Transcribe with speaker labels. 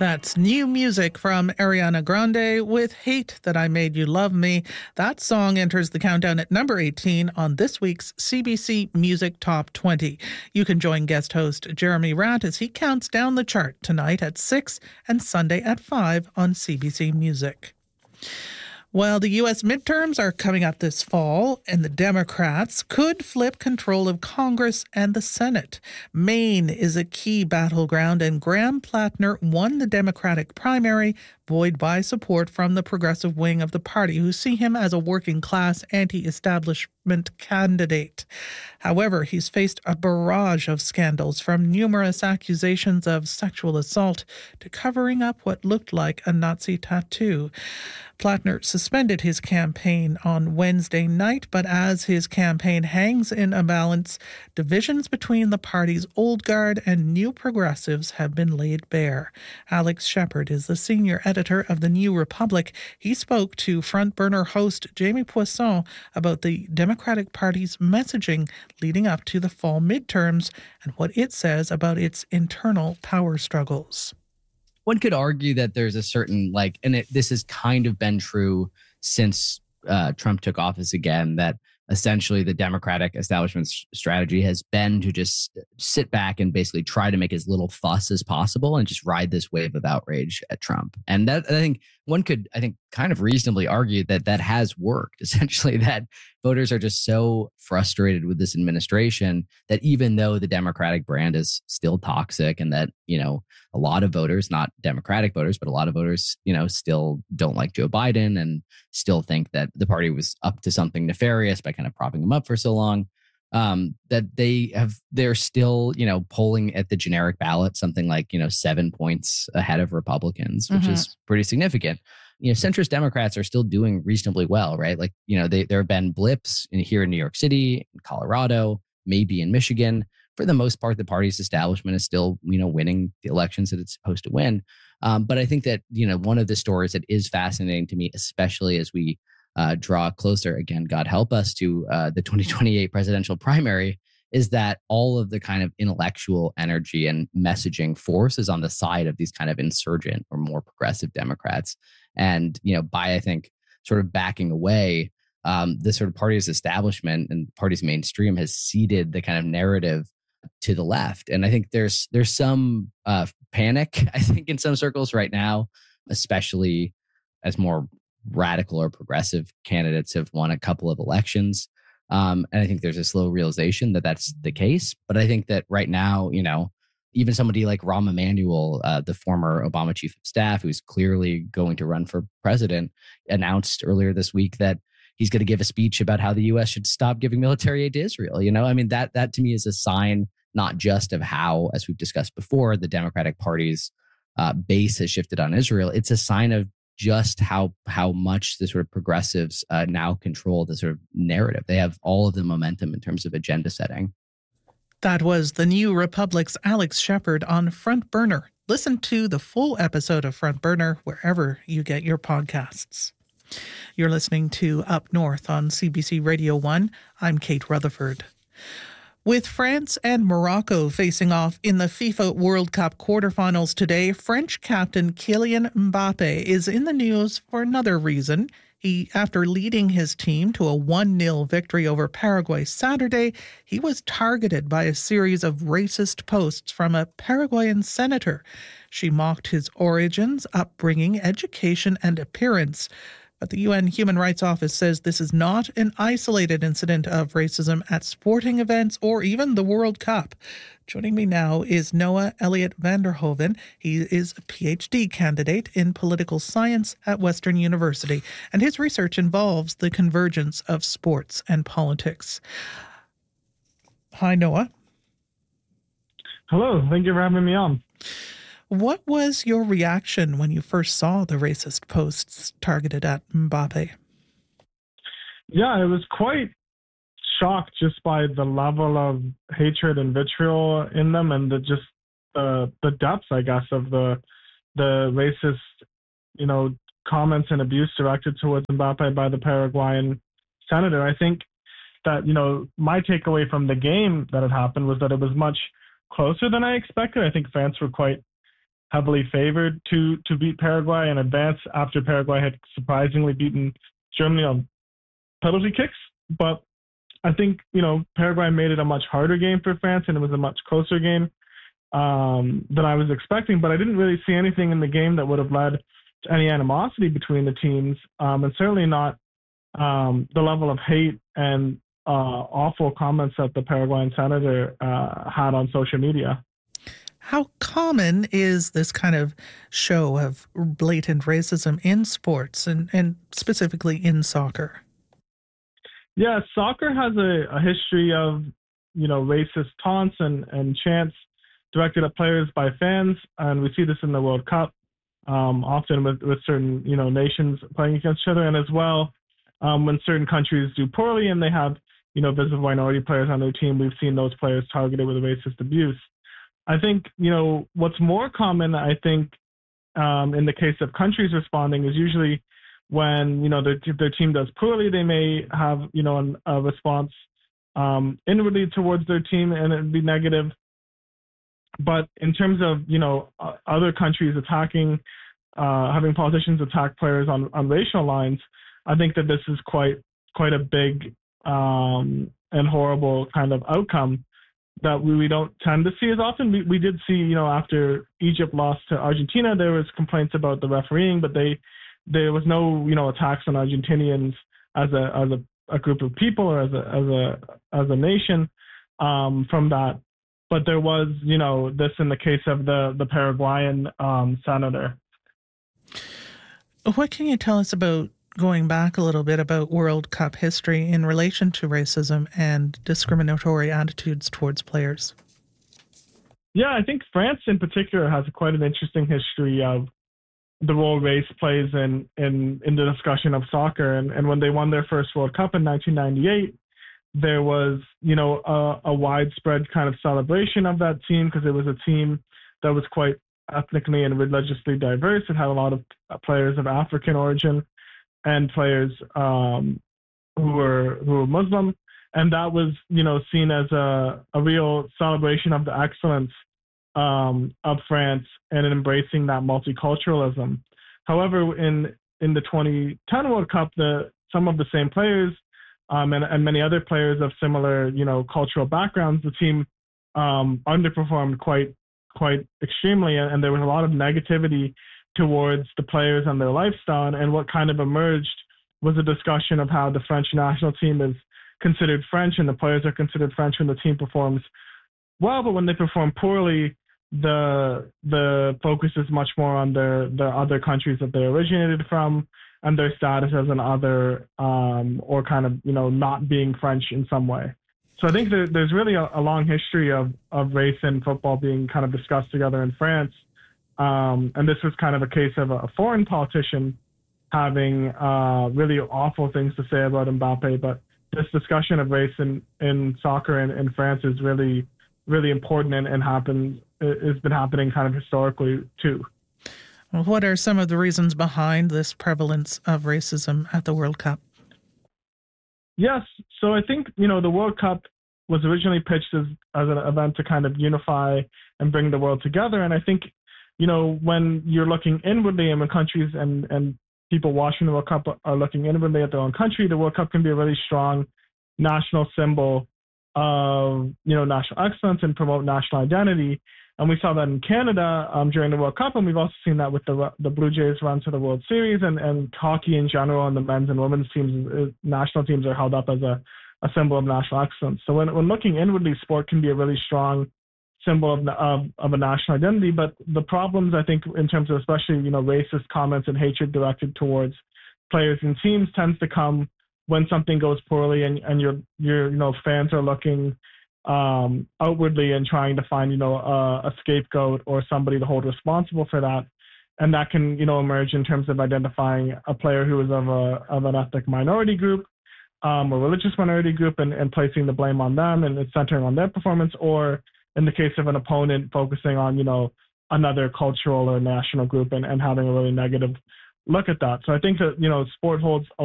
Speaker 1: That's new music from Ariana Grande with Hate That I Made You Love Me. That song enters the countdown at number 18 on this week's CBC Music Top 20. You can join guest host Jeremy Ratt as he counts down the chart tonight at 6 and Sunday at 5 on CBC Music. Well, the U.S. midterms are coming up this fall, and the Democrats could flip control of Congress and the Senate. Maine is a key battleground, and Graham Plattner won the Democratic primary, buoyed by support from the progressive wing of the party, who see him as a working-class, anti-establishment candidate. However, he's faced a barrage of scandals, from numerous accusations of sexual assault to covering up what looked like a Nazi tattoo. Plattner suspended his campaign on Wednesday night, but as his campaign hangs in a balance, divisions between the party's old guard and new progressives have been laid bare. Alex Shepard is the senior editor of The New Republic. He spoke to Front Burner host Jamie Poisson about the Democratic Party's messaging leading up to the fall midterms and what it says about its internal power struggles.
Speaker 2: One could argue that there's a certain, this has kind of been true since Trump took office again, that essentially the Democratic establishment's strategy has been to just sit back and basically try to make as little fuss as possible and just ride this wave of outrage at Trump. And that, I think one could, kind of reasonably argue that that has worked. Essentially, that voters are just so frustrated with this administration that even though the Democratic brand is still toxic and that, a lot of voters, not Democratic voters, but a lot of voters, still don't like Joe Biden and still think that the party was up to something nefarious by kind of propping him up for so long, that they're still, polling at the generic ballot, something like, 7 points ahead of Republicans, which is pretty significant. Centrist Democrats are still doing reasonably well, right? There have been blips here in New York City, in Colorado, maybe in Michigan. For the most part, the party's establishment is still, winning the elections that it's supposed to win. But I think that, one of the stories that is fascinating to me, especially as we draw closer, again, God help us, to the 2028 presidential primary, is that all of the kind of intellectual energy and messaging force is on the side of these kind of insurgent or more progressive Democrats. And, by, I think, sort of backing away, the sort of party's establishment and the party's mainstream has ceded the kind of narrative to the left. And I think there's some panic, I think, in some circles right now, especially as more radical or progressive candidates have won a couple of elections. And I think there's a slow realization that that's the case. But I think that right now, even somebody like Rahm Emanuel, the former Obama chief of staff, who's clearly going to run for president, announced earlier this week that he's going to give a speech about how the U.S. should stop giving military aid to Israel. That to me is a sign not just of how, as we've discussed before, the Democratic Party's base has shifted on Israel. It's a sign of just how much the sort of progressives now control the sort of narrative. They have all of the momentum in terms of agenda setting.
Speaker 1: That was The New Republic's Alex Shepard on Front Burner. Listen to the full episode of Front Burner wherever you get your podcasts. You're listening to Up North on CBC Radio 1. I'm Kate Rutherford. With France and Morocco facing off in the FIFA World Cup quarterfinals today, French captain Kylian Mbappe is in the news for another reason. After leading his team to a 1-0 victory over Paraguay Saturday, he was targeted by a series of racist posts from a Paraguayan senator. She mocked his origins, upbringing, education, and appearance. But the UN Human Rights Office says this is not an isolated incident of racism at sporting events or even the World Cup. Joining me now is Noah Elliott Vanderhoven. He is a PhD candidate in political science at Western University, and his research involves the convergence of sports and politics. Hi, Noah.
Speaker 3: Hello. Thank you for having me on.
Speaker 1: What was your reaction when you first saw the racist posts targeted at Mbappe?
Speaker 3: Yeah, I was quite shocked just by the level of hatred and vitriol in them, and the depth, I guess, of the racist, comments and abuse directed towards Mbappe by the Paraguayan senator. I think that, my takeaway from the game that had happened was that it was much closer than I expected. I think France were quite heavily favored to beat Paraguay and advance after Paraguay had surprisingly beaten Germany on penalty kicks. But I think, Paraguay made it a much harder game for France, and it was a much closer game than I was expecting. But I didn't really see anything in the game that would have led to any animosity between the teams, and certainly not the level of hate and awful comments that the Paraguayan senator had on social media.
Speaker 1: How common is this kind of show of blatant racism in sports and specifically in soccer?
Speaker 3: Yeah, soccer has a history of, racist taunts and chants directed at players by fans, and we see this in the World Cup, often with certain, nations playing against each other, and as well when certain countries do poorly and they have, visible minority players on their team, we've seen those players targeted with racist abuse. I think, what's more common, in the case of countries responding is usually when, their team does poorly, they may have, a response inwardly towards their team, and it'd be negative. But in terms of, other countries attacking, having politicians attack players on racial lines, I think that this is quite a big and horrible kind of outcome that we don't tend to see as often. We did see, after Egypt lost to Argentina, there was complaints about the refereeing, but there was no, attacks on Argentinians as a group of people or as a nation from that. But there was, this in the case of the Paraguayan senator.
Speaker 1: What can you tell us about going back a little bit about World Cup history in relation to racism and discriminatory attitudes towards players?
Speaker 3: Yeah, I think France in particular has quite an interesting history of the role race plays in the discussion of soccer. And when they won their first World Cup in 1998, there was, a widespread kind of celebration of that team because it was a team that was quite ethnically and religiously diverse. It had a lot of players of African origin and players who were Muslim, and that was seen as a real celebration of the excellence of France and in embracing that multiculturalism. However, in the 2010 World Cup, some of the same players and many other players of similar cultural backgrounds, the team underperformed quite extremely, and there was a lot of negativity towards the players and their lifestyle. And what kind of emerged was a discussion of how the French national team is considered French and the players are considered French when the team performs well, but when they perform poorly, the focus is much more on the other countries that they originated from and their status as an other or kind of not being French in some way. So I think there's really a long history of race and football being kind of discussed together in France. And this was kind of a case of a foreign politician having really awful things to say about Mbappe. But this discussion of race in soccer in France is really, really important and has been happening kind of historically too.
Speaker 1: What are some of the reasons behind this prevalence of racism at the World Cup?
Speaker 3: Yes. So I think, the World Cup was originally pitched as an event to kind of unify and bring the world together. And I think, when you're looking inwardly and when countries and people watching the World Cup are looking inwardly at their own country, the World Cup can be a really strong national symbol of, national excellence and promote national identity. And we saw that in Canada during the World Cup, and we've also seen that with the Blue Jays run to the World Series and hockey in general, and the men's and women's teams, national teams are held up as a symbol of national excellence. So when looking inwardly, sport can be a really strong symbol of a national identity. But the problems, I think, in terms of especially, racist comments and hatred directed towards players and teams tends to come when something goes poorly and your fans are looking outwardly and trying to find, a scapegoat or somebody to hold responsible for that. And that can, emerge in terms of identifying a player who is of an ethnic minority group, or religious minority group and placing the blame on them and it's centering on their performance, or in the case of an opponent, focusing on, another cultural or national group and having a really negative look at that. So I think that, sport holds